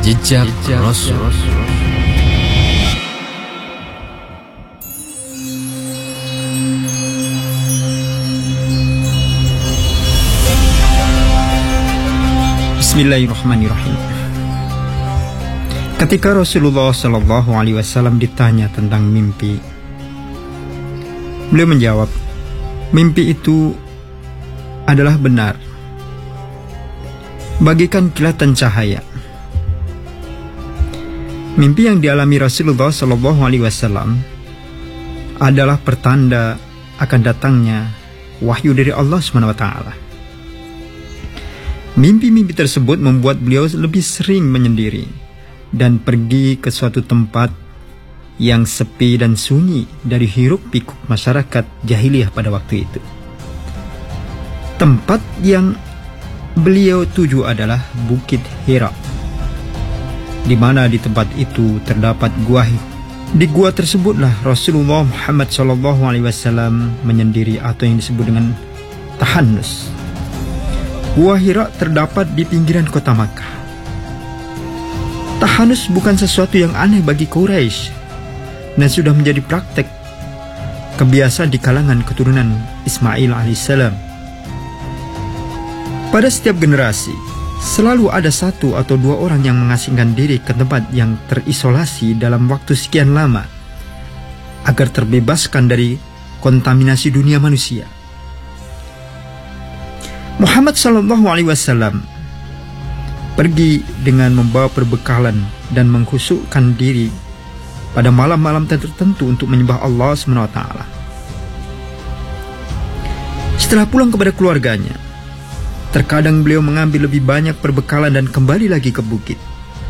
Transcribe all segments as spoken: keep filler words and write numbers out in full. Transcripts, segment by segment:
Jejak Rasul. Bismillahirrahmanirrahim. Ketika Rasulullah Shallallahu Alaihi Wasallam ditanya tentang mimpi, beliau menjawab, mimpi itu adalah benar, bagikan kilatan cahaya. Mimpi yang dialami Rasulullah Shallallahu Alaihi Wasallam adalah pertanda akan datangnya wahyu dari Allah Subhanahu Wa Taala. Mimpi-mimpi tersebut membuat beliau lebih sering menyendiri dan pergi ke suatu tempat yang sepi dan sunyi dari hiruk-pikuk masyarakat jahiliyah pada waktu itu. Tempat yang beliau tuju adalah Bukit Hira, di mana di tempat itu terdapat gua. Di gua tersebutlah Rasulullah Muhammad Shallallahu Alaihi Wasallam menyendiri atau yang disebut dengan tahannus. Gua Hira terdapat di pinggiran kota Makkah. Tahanus bukan sesuatu yang aneh bagi Quraisy dan sudah menjadi praktek kebiasaan di kalangan keturunan Ismail alaihissalam. Pada setiap generasi, selalu ada satu atau dua orang yang mengasingkan diri ke tempat yang terisolasi dalam waktu sekian lama agar terbebaskan dari kontaminasi dunia manusia. Muhammad Shallallahu Alaihi Wasallam pergi dengan membawa perbekalan dan mengkhusukkan diri pada malam-malam tertentu untuk menyembah Allah Subhanahu Wa Taala. Setelah pulang kepada keluarganya, terkadang beliau mengambil lebih banyak perbekalan dan kembali lagi ke bukit.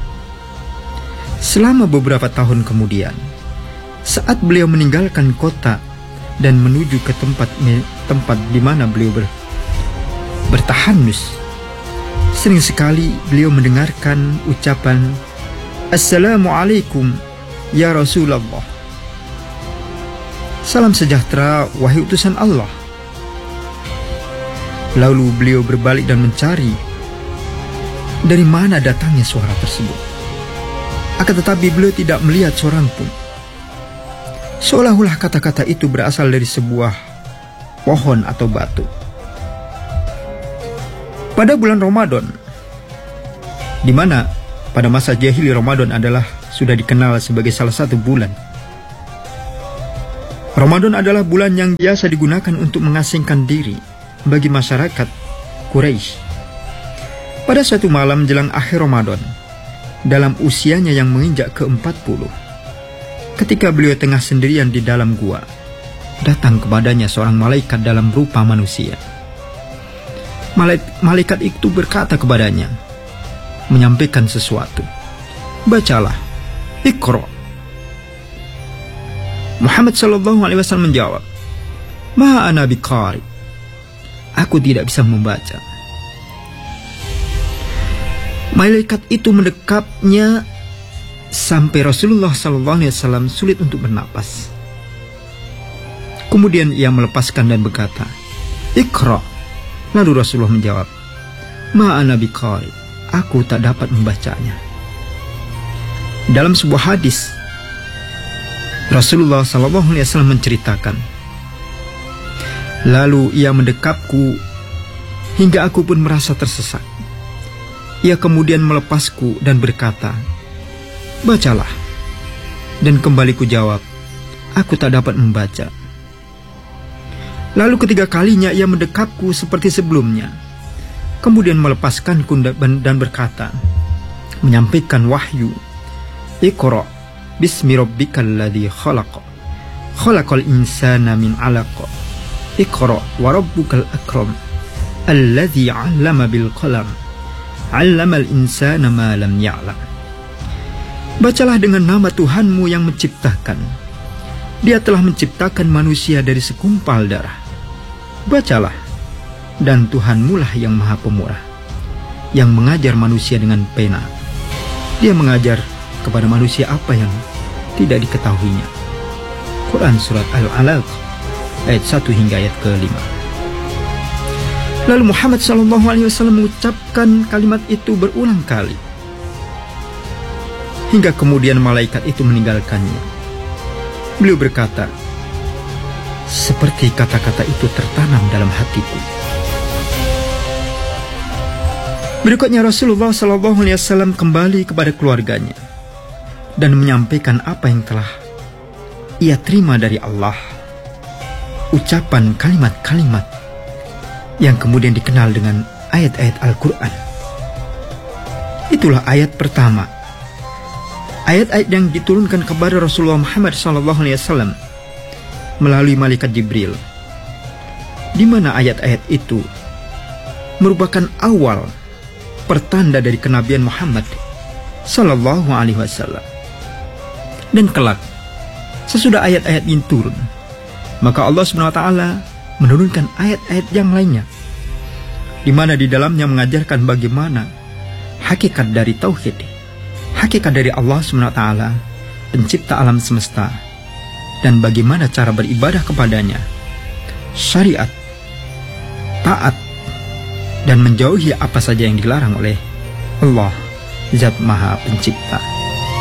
Selama beberapa tahun kemudian, saat beliau meninggalkan kota dan menuju ke tempat tempat di mana beliau ber bertahanus, sering sekali beliau mendengarkan ucapan Assalamualaikum ya Rasulullah, salam sejahtera wahai utusan Allah. Lalu beliau berbalik dan mencari dari mana datangnya suara tersebut. Akan tetapi beliau tidak melihat seorang pun. Seolah-olah kata-kata itu berasal dari sebuah pohon atau batu. Pada bulan Ramadan, di mana pada masa jahili Ramadan adalah sudah dikenal sebagai salah satu bulan. Ramadan adalah bulan yang biasa digunakan untuk mengasingkan diri bagi masyarakat Quraisy. Pada suatu malam jelang akhir Ramadan, dalam usianya yang menginjak ke empat puluh, ketika beliau tengah sendirian di dalam gua, datang kepadanya seorang malaikat dalam rupa manusia. Malaikat itu berkata kepadanya, menyampaikan sesuatu. Bacalah, Iqra. Muhammad Shallallahu Alaihi Wasallam menjawab, Ma ana biqari. Aku tidak bisa membaca. Malaikat itu mendekapnya sampai Rasulullah Shallallahu Alaihi Wasallam sulit untuk bernapas. Kemudian ia melepaskan dan berkata, Iqra. Lalu Rasulullah menjawab, Ma ana biqari, aku tak dapat membacanya. Dalam sebuah hadis, Rasulullah Shallallahu Alaihi Wasallam menceritakan, lalu ia mendekapku hingga aku pun merasa tersesat. Ia kemudian melepasku dan berkata, bacalah. Dan kembali ku jawab, aku tak dapat membaca. Lalu ketiga kalinya ia mendekapku seperti sebelumnya, kemudian melepaskanku dan berkata, menyampaikan wahyu, Iqra bismi rabbikal ladzi khalaq, khalaqal insana min 'alaq, Iqra wa rabbukal akram, alladzi 'allama bil qalam, 'allamal insana ma lam ya'lam. Bacalah dengan nama Tuhanmu yang menciptakan. Dia telah menciptakan manusia dari segumpal darah. Bacalah, dan Tuhanmu lah yang maha pemurah, yang mengajar manusia dengan pena. Dia mengajar kepada manusia apa yang tidak diketahuinya. Quran Surat Al-Alaq ayat satu hingga ayat kelima. Lalu Muhammad Shallallahu Alaihi Wasallam mengucapkan kalimat itu berulang kali. hingga kemudian malaikat itu meninggalkannya. Beliau berkata, seperti kata-kata itu tertanam dalam hatiku. Berikutnya Rasulullah shallallahu alaihi wasallam kembali kepada keluarganya dan menyampaikan apa yang telah ia terima dari Allah. Ucapan kalimat-kalimat yang kemudian dikenal dengan ayat-ayat Al-Quran. Itulah ayat pertama. Ayat-ayat yang diturunkan kepada Rasulullah Muhammad shallallahu alaihi wasallam melalui malaikat Jibril, di mana ayat-ayat itu merupakan awal pertanda dari kenabian Muhammad sallallahu alaihi wasallam. Dan kelak sesudah ayat-ayat ini turun, maka Allah subhanahu wa taala menurunkan ayat-ayat yang lainnya, di mana di dalamnya mengajarkan bagaimana hakikat dari tauhid, hakikat dari Allah subhanahu wa taala, pencipta alam semesta, dan bagaimana cara beribadah kepadanya, syariat, taat, dan menjauhi apa saja yang dilarang oleh Allah, Zat Maha Pencipta.